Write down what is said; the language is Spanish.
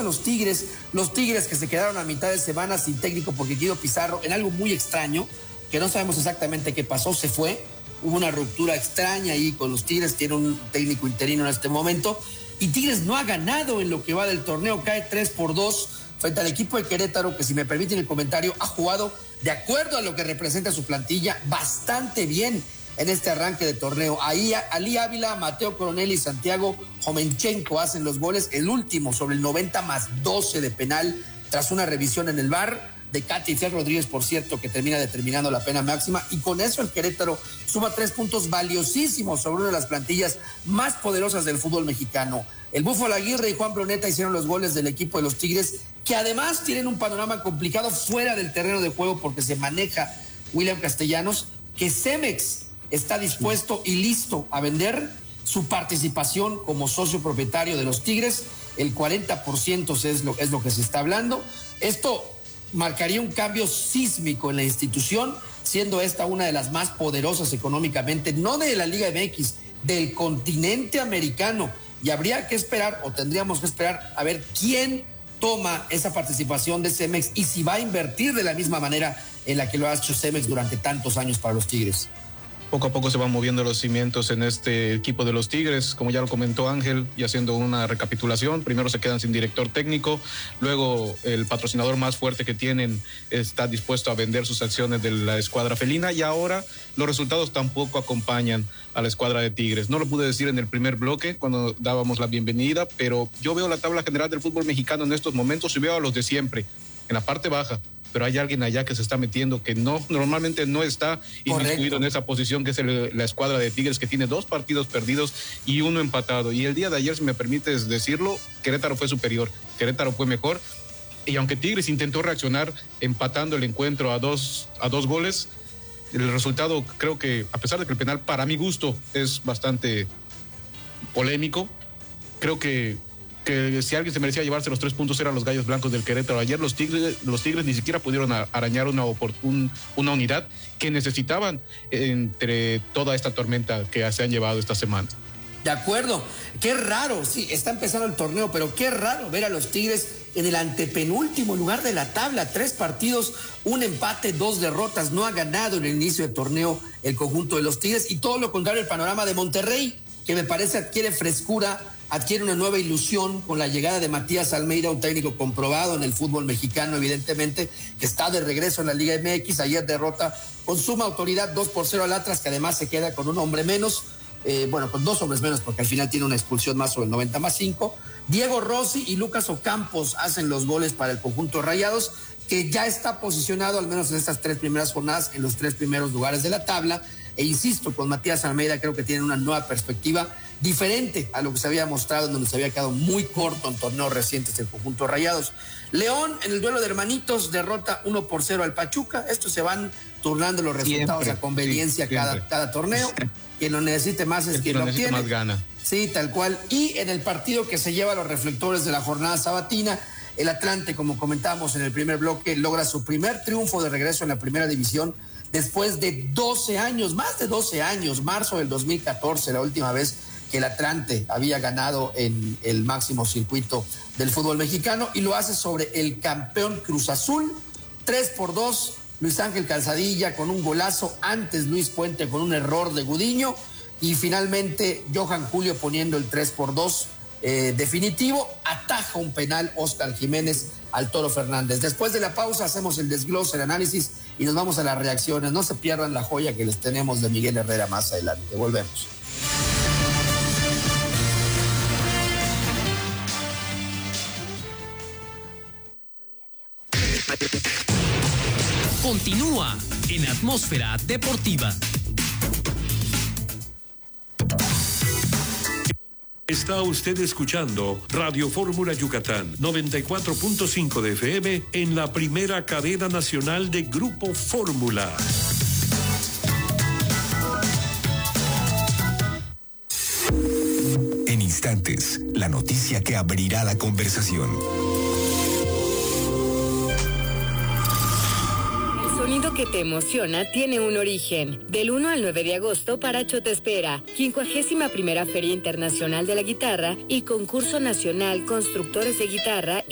pasa a los Tigres que se quedaron a mitad de semana sin técnico porque Guido Pizarro, en algo muy extraño, que no sabemos exactamente qué pasó, se fue, hubo una ruptura extraña ahí con los Tigres, tiene un técnico interino en este momento, y Tigres no ha ganado en lo que va del torneo, cae 3-2 frente al equipo de Querétaro, que si me permiten el comentario, ha jugado de acuerdo a lo que representa su plantilla bastante bien en este arranque de torneo. Ahí Ali Ávila, Mateo Coronel y Santiago Jomenchenko hacen los goles, el último sobre el 90+12 de penal tras una revisión en el VAR de Katy Fer Rodríguez, por cierto, que termina determinando la pena máxima, y con eso el Querétaro suma 3 puntos valiosísimos sobre una de las plantillas más poderosas del fútbol mexicano. El Búfalo Aguirre y Juan Bruneta hicieron los goles del equipo de los Tigres, que además tienen un panorama complicado fuera del terreno de juego porque se maneja William Castellanos, que Cemex está dispuesto y listo a vender su participación como socio propietario de los Tigres. El 40% es lo que se está hablando. Esto marcaría un cambio sísmico en la institución, siendo esta una de las más poderosas económicamente, no de la Liga MX, del continente americano. Y habría que esperar, o tendríamos que esperar, a ver quién toma esa participación de Cemex y si va a invertir de la misma manera en la que lo ha hecho Cemex durante tantos años para los Tigres. Poco a poco se van moviendo los cimientos en este equipo de los Tigres, como ya lo comentó Ángel, y haciendo una recapitulación. Primero se quedan sin director técnico, luego el patrocinador más fuerte que tienen está dispuesto a vender sus acciones de la escuadra felina, y ahora los resultados tampoco acompañan a la escuadra de Tigres. No lo pude decir en el primer bloque cuando dábamos la bienvenida, pero yo veo la tabla general del fútbol mexicano en estos momentos y veo a los de siempre, en la parte baja. Pero hay alguien allá que se está metiendo que normalmente no está inmiscuido en esa posición, que es la escuadra de Tigres, que tiene 2 partidos perdidos y 1 empatado. Y el día de ayer, si me permites decirlo, Querétaro fue superior, Querétaro fue mejor. Y aunque Tigres intentó reaccionar empatando el encuentro a dos goles, el resultado, creo que, a pesar de que el penal para mi gusto es bastante polémico, creo que si alguien se merecía llevarse los 3 puntos eran los Gallos Blancos del Querétaro. Ayer los Tigres ni siquiera pudieron arañar una unidad que necesitaban entre toda esta tormenta que se han llevado esta semana. De acuerdo, qué raro, sí, está empezando el torneo, pero qué raro ver a los Tigres en el antepenúltimo lugar de la tabla, 3 partidos, 1 empate, 2 derrotas, no ha ganado en el inicio del torneo el conjunto de los Tigres, y todo lo contrario el panorama de Monterrey, que me parece adquiere frescura, adquiere una nueva ilusión con la llegada de Matías Almeida, un técnico comprobado en el fútbol mexicano, evidentemente, que está de regreso en la Liga MX. Ayer derrota con suma autoridad 2-0 al Atlas, que además se queda con un hombre menos, con 2 hombres menos, porque al final tiene una expulsión más sobre el 90+5. Diego Rossi y Lucas Ocampos hacen los goles para el conjunto Rayados, que ya está posicionado, al menos en estas 3 primeras jornadas, en los 3 primeros lugares de la tabla. E insisto, con Matías Almeida creo que tienen una nueva perspectiva diferente a lo que se había mostrado, donde se había quedado muy corto en torneos recientes el conjunto Rayados. León, en el duelo de hermanitos, derrota 1-0 al Pachuca. Estos se van turnando los resultados a conveniencia, sí, cada torneo. Quien lo necesite más es quien lo obtiene. Más gana. Sí, tal cual. Y en el partido que se lleva los reflectores de la jornada sabatina, el Atlante, como comentábamos en el primer bloque, logra su primer triunfo de regreso en la primera división después de 12 años, más de 12 años, marzo del 2014, la última vez que el Atlante había ganado en el máximo circuito del fútbol mexicano, y lo hace sobre el campeón Cruz Azul, 3-2, Luis Ángel Calzadilla con un golazo, antes Luis Puente con un error de Gudiño, y finalmente Johan Julio poniendo el 3-2 definitivo, ataja un penal Óscar Jiménez al Toro Fernández. Después de la pausa hacemos el desglose, el análisis, y nos vamos a las reacciones. No se pierdan la joya que les tenemos de Miguel Herrera más adelante. Volvemos. Continúa en Atmósfera Deportiva. Está usted escuchando Radio Fórmula Yucatán, 94.5 de FM en la primera cadena nacional de Grupo Fórmula. En instantes, la noticia que abrirá la conversación. El sonido que te emociona tiene un origen. Del 1 al 9 de agosto, Paracho te espera. 51ª Feria Internacional de la Guitarra y Concurso Nacional Constructores de Guitarra